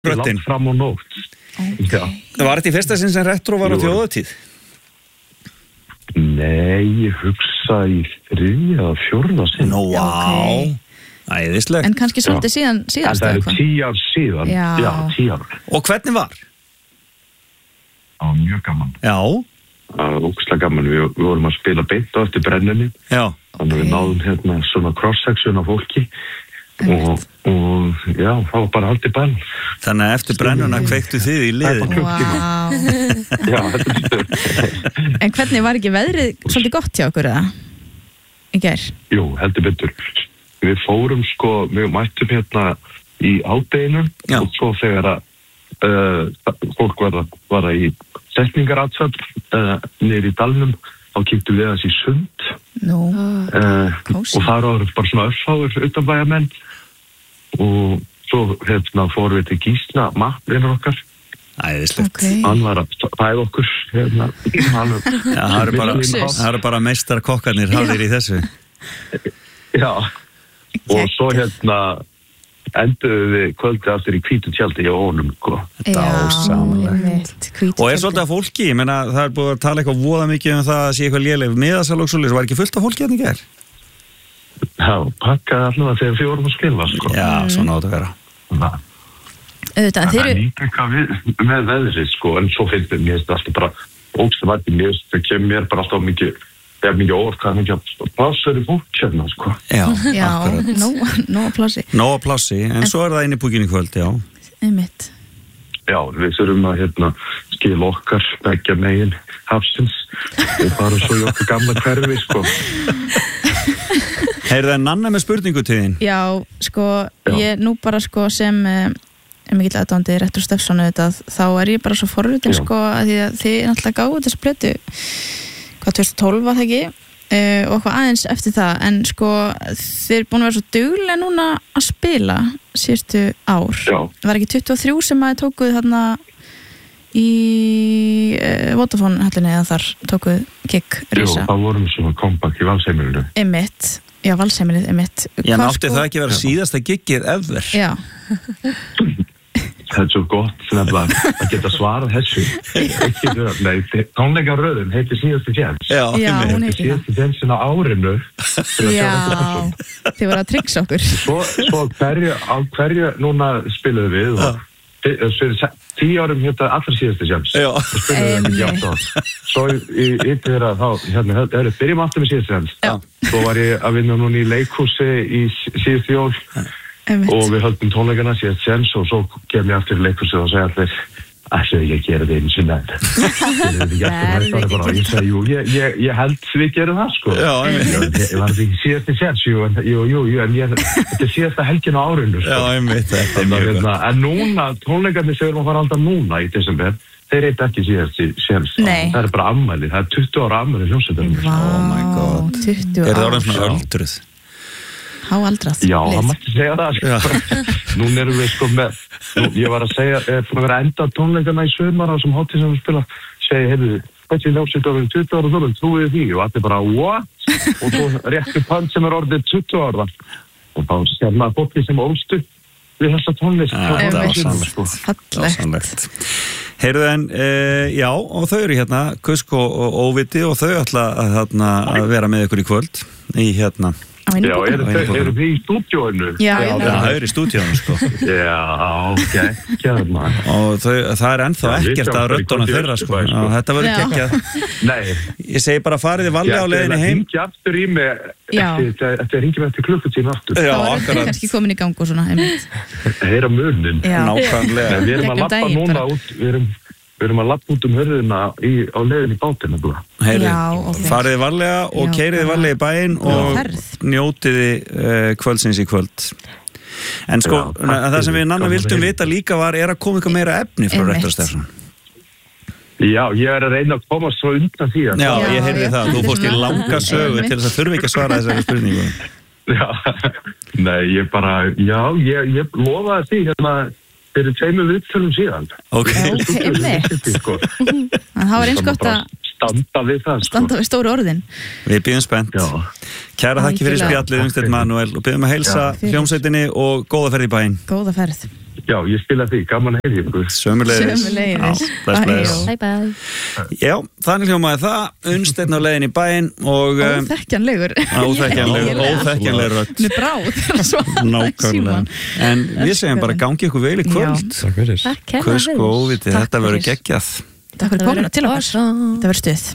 langt fram á nótt. Okay. Var þetta í fyrsta sinn sem Retro var á þjóðatíð? Nei, ég hugsa í 3. eða 4. sinn. Nú, vá. Æðislegt. En kannski svolítið síðast eða hvað? En það 10 ár síðan. Já, 10 ár. Og hvernig var? Það var mjög gaman. Já. Það var ógeðslega gaman. Við vorum að spila beint á eftir brennunni. Já. Þannig við náðum svona cross-section af fólki. Og já, það var bara haldið bann. Þannig að eftir brennuna kveiktu þið í liðin. Wow. Já, þetta betur. En hvernig var ekki veðrið svolítið gott hjá okkur eða? Í gær? Jú, heldur betur. Við fórum við mættum í hádeginu og svo þegar fólk var í setningaratsöfn niður í dalnum, þá kíktum við aðeins í sund. Og þar var bara svona örfáður utanbæjarmenn og svo fórum við til Gísla, mappinnar okkar. Æðislegt. Hann var að fæða okkur. Það eru bara meistarkokkarnir hafðir í þessu. Já. Og svo enduðu við kvöldi aftur í hvítu tjaldi hjá honum. Dásamlegt. Og svolítið af fólki, ég meina það búið að tala eitthvað voða mikið það að sé eitthvað léleg miðasal og svolítið, var ekki fullt af fólki í gær? Já, pakkaði allavega þegar við vorum að skilfa. Já, svona átt að vera. Það er líka eitthvað með veðrið, en svo finnst mér alltaf bara ógstvætti, það kemur mér bara alltaf mikið orð, það mikið plássur í fólk Já, nóg plássi. Nóg plássi, en svo það inn í búkinni kvöld, já. Einmitt. Já, við þurfum að skila okkar beggja megin hafsins og bara svo í okkar gamla hverfi, Heyrðu það Nanna með spurningu til þín? Já, ég nú bara sem mikill aðdáandi Retro Steffsson þá ég bara svo forvitin að því að þið náttúrulega gáðu þessu plötu hvað 2012 var það ekki og eitthvað aðeins eftir það en þið búin að vera svo duglega núna að spila síðustu ár. Var ekki 23 sem að tókuð þarna í Vodafone hellinni eða þar tókuð gig risa? Jú, það vorum svona comeback í Valsheimilinu. Einmitt. Já, Valsheimilið, einmitt. Já, nátti það ekki vera síðasta gigið ever? Já. Það svo gott að geta svarað þessu. Tónleikaröðin heitir síðasti fjens. Já, hún heitir síðasti fjensin á árinu. Já, þið voru að tryggsa okkur. Svo hverju núna spiluðum við og 10 árum allra síðasti fjens. Já. Svo í þeirra þá byrjum aftur með síðasti fjens. Svo var ég að vinna núna í leikhúsi í síðustu jól. Og við höldum tónleikana síðast séns og svo kem ég aftur í leikhúsi og segja allir ætlaðu ekki að gera þetta einu sinni ég segi, jú, ég held við gerum það ég var ekki síðast í séns en þetta er síðasta helgin á árinu en núna, tónleikarnir sem við erum að fara alltaf núna í desember þeir eitthvað ekki síðast í séns það er bara afmæli, það er 20 ára afmæli hljómsveitar. Oh my god, 20 ára. Það orðið svona öldruð? Háaldrað. Já, það mætti segja það. Núna erum við ég var að segja, fyrir að vera enda tónleikana í sumar á sem hátíð sem við spila, segi, þessi hljómsveit orðin 20 ára og trúið því og allir bara, what? Og svo réttu pant sem orðið 20 ára. Og þá sér maður fólki sem ólstu við þessa tónlist. Fallegt. Heyrðu en, já, og þau eru Kusk og Óviti og þau ætla að vera með ykkur í kvöld í Já, eru við í stúdíóinu? Já, það eru í stúdíóinu, Já, ok, og það er ennþá ekkert að röddunum þeirra, þetta verður geggjað. Nei. Ég segi bara fariði varlega á leiðinni heim. Ég aftur í mig eftir hringjum eftir klukkutíma aftur. Já, akkurat. Það er kannski komin í gang og svona, heyra munin. Nákvæmlega. Við erum að lappa núna út, við erum að lappa út hörðina á leiðin í bátinn. Fariði varlega og keiriði varlega í bæinn og njótiði kvöldsins í kvöld. En það sem við Nanna vildum vita líka er að koma eitthvað meira efni frá Retro Steffsson. Já, ég að reyna að koma svo undan því. Já, ég heyrði það. Þú fórst í langa sögu til þess að þurfi ekki að svara þessari spurningu. Já, nei, ég lofaði því fyrir 2 viðtölum síðan. Ok. Það var eins gott að standa við það. Standa við stóru orðin. Við bíðum spennt. Kæra þakki fyrir spjallið, Unnsteinn Manuel, og bíðum að heilsa hljómsveitinni og góða ferð í bæinn. Góða ferð. Já, ég skilja því, gaman að heyri ykkur. Sömuleiðis. Bye. Já, þannig hljómaði það, Unnsteinn á leiðin í bæinn og Óþekkjanlegur rödd. Nú bráð Nákvæmlega. En við segjum bara gangi ykkur vel í kvöld. Takk fyrir. Kusk og óviti, þetta verður geggjað. Takk fyrir komuna til okkar. Þetta verður stuð.